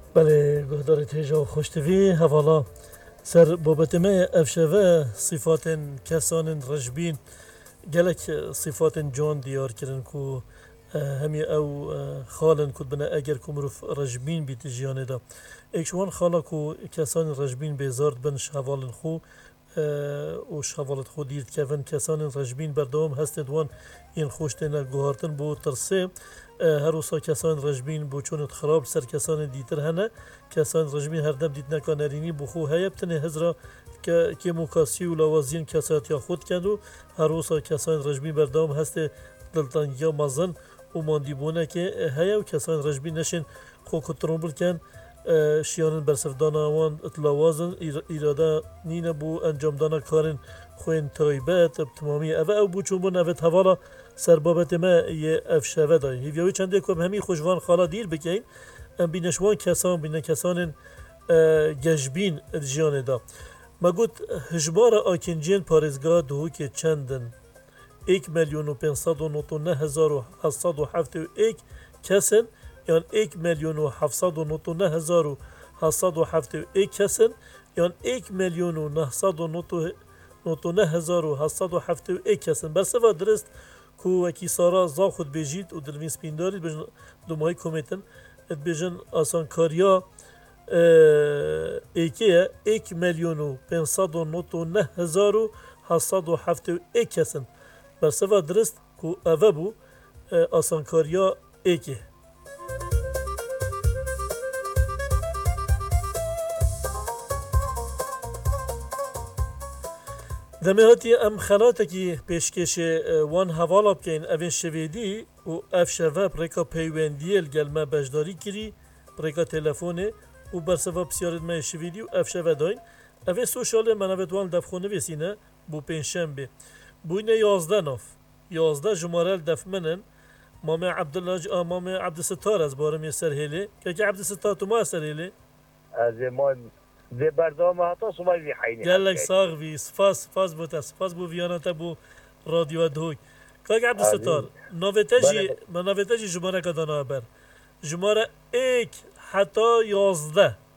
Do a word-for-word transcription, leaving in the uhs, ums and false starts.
بله گهدار تیجا و خوشتوی حوالا سر بابت ما افشوه صفات کسان رجبین گلک صفات جان دیار کرن کو همی او خالن کد بنا اگر کو مروف رجبین بیت جیانه دا اکشوان خالا کو کسان رجبین بیزارد بن شوالن خو و شوالت خو دیرد کفن کسان رجبین بردوام هستند وان این خوشتن گوهارتن بو ترسه هر روسا کسان رجبین بو چونت خراب سر کسان دیتر هنه کسان رجبین هر دم دیت نکا نرینی بو خو هیب تنه هزرا که موکاسی و لوازین کسات یا خود کندو هر روسا کسان رجبین بردوام هسته دلتانگی یا مزن و ماندی بونه که هیا و کسان رجبین نشین خو کترون بلکن شیانن برسفدان آوان اتلاوازن ایرادا نینه بو انجام دانا کارن خوین تایبت تمامی اوه او بو چون بون اوه توالا سربابت ما یه اف شوه دای هیویاوی چنده کم همی خوشوان خالا دیر بکین ام بینشوان کسان بینه کسان گجبین جیانه دا ما گوت هجبار آکنجین پارزگاه دهو که چندن یک میلیون و پنسد و نوت و نه هزار و هفتصد و هفت و یک کسن یان یک میلیون و هفتصد و نوت و نه هزار و هفتصد و هفت و یک کسن یان یک میلیون و نهصد و نوت و نه هزار و هفتصد و هفت و یک کسن برسوا درست کو وکی سارا زا خود بیجید و دلوین سپینداری بجن دومای کمیتن ات بجن آسان کاریا ایکیه یک میلیون و پنسد و نوت و نه هزار و هفتصد و هفت و یک کسن برسوا درست کو اوه بو آسان کاریا ایکیه دمهاتی ام خلاتکی پیشکش وان حوالا بکن اوین شویدی و اف شوه پریکا پیوندیل گلمه بجداری کری پریکا تلفونه و برسوا بسیارد ما شویدی و اف شوه داین اوین سوشال منویدوان دفخونه ویسینه بو پینشنبه بوینه یازده ناف یازده جمارل دفمنن مام عبدالله مام عبدالستار از بارم سر هیله که عبدالستار تو ما سر هیله از ما ده برنامه حتی سوال وی حینی گلک ساغ وی سپاس سپاس بوده سپاس بو ویانتا بو رادیو دوی که عبدالستار نویتجی من نویتجی جماره کدانا بر جماره ایک حتی یازده